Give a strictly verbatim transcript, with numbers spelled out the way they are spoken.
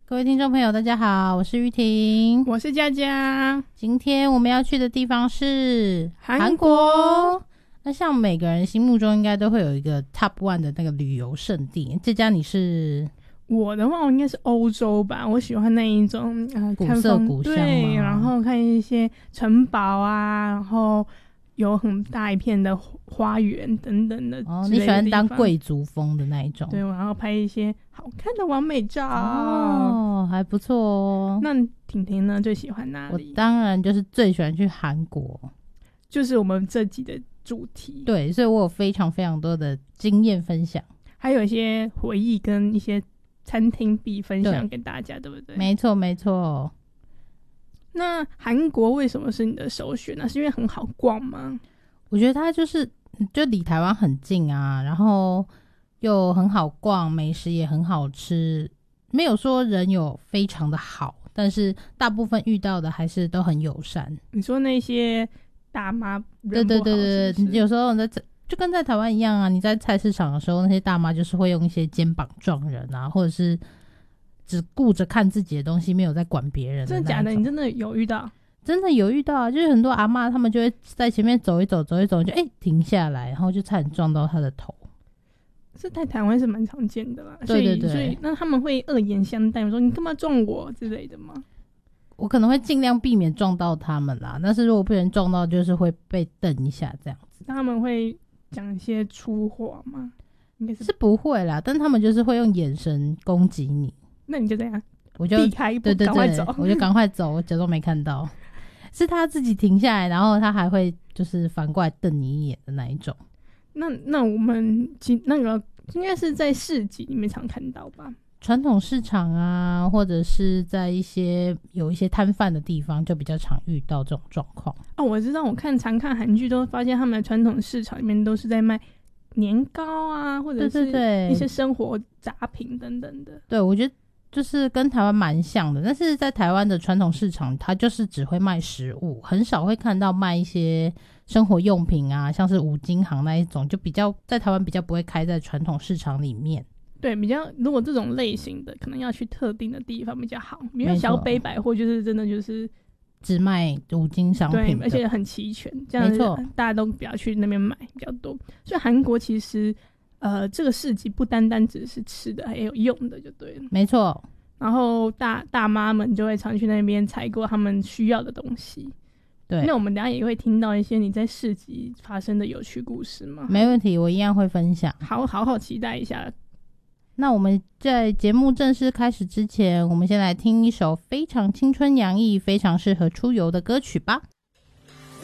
各位听众朋友大家好，我是玉婷， 我是佳佳。 今天我们要去的地方是韩国。 那像每个人心目中应该都会有一个 top one 的那个旅游胜地，这家你是？ 我的话我应该是欧洲吧，我喜欢那一种呃古色古香， 对，然后看一些城堡啊，然后有很大一片的花园等等的。 哦，你喜欢当贵族风的那一种？ 对，然后拍一些好看的完美照。 哦，还不错哦。 那婷婷呢，最喜欢哪里？ 我当然就是最喜欢去韩国， 就是我们这集的主题。 对，所以我有非常非常多的经验分享， 还有一些回忆跟一些餐厅必分享给大家， 对, 对不对？ 没错没错。 那韩国为什么是你的首选呢？是因为很好逛吗？ 我觉得它就是就离台湾很近啊，然后又很好逛，美食也很好吃，没有说人有非常的好，但是大部分遇到的还是都很友善。 你说那些大妈人不好是不是？对对对对，有时候你在就跟在台湾一样啊，你在菜市场的时候，那些大妈就是会用一些肩膀撞人啊，或者是只顾着看自己的东西，没有在管别人的。 真的假的？你真的有遇到？ 真的有遇到啊，就是很多阿嬷他们就会在前面走一走走一走，就哎、欸、停下来，然后就差点撞到他的头。 这在台湾是蛮常见的啦。 对对对， 所以所以那他们会恶言相待，说你干嘛撞我之类的吗？ 我可能会尽量避免撞到他们啦，但是如果不小心撞到，就是会被瞪一下这样子。 那他们会讲一些粗话吗？应该 是, 是不会啦，但他们就是会用眼神攻击你。 那你就这样， 我就避开一步，赶快走。 我就赶快走，我假装没看到。是他自己停下来，然后他还会就是反过来瞪你一眼的那一种。 那那我们其那个应该是在市集里面常看到吧？ 传统市场啊，或者是在一些有一些摊贩的地方，就比较常遇到这种状况。 哦，我知道，我看常看韩剧都发现他们的传统市场里面都是在卖年糕啊，或者是一些生活杂品等等的。 对对对，对，我觉得就是跟台湾蛮像的，但是在台湾的传统市场，它就是只会卖食物，很少会看到卖一些生活用品啊，像是五金行那一种，就比较在台湾比较不会开在传统市场里面。 对，比较如果这种类型的，可能要去特定的地方比较好。比如小北百货就是真的就是只卖五金商品， 对，而且很齐全，这样子大家都比较去那边买比较多。所以韩国其实呃这个市集不单单只是吃的，还有用的，就对了。 没错。 然后大大妈们就会常去那边采购他们需要的东西。对，那我们等一下也会听到一些你在市集发生的有趣故事吗？ 没问题，我一样会分享。 好好好，期待一下。 那我们在节目正式开始之前，我们先来听一首非常青春洋溢、非常适合出游的歌曲吧。